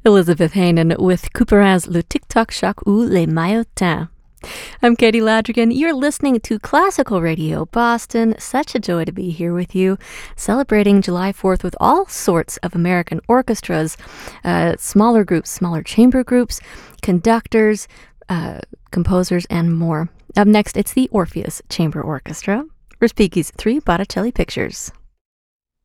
Elizabeth Haynen with Couperin's Le Tic-Tac Choc ou Les Maillotins. I'm Katie Ladrigan. You're listening to Classical Radio Boston. Such a joy to be here with you, celebrating July 4th with all sorts of American orchestras, smaller groups, smaller chamber groups, conductors, composers, and more. Up next, it's the Orpheus Chamber Orchestra, Respighi's 3 Botticelli pictures.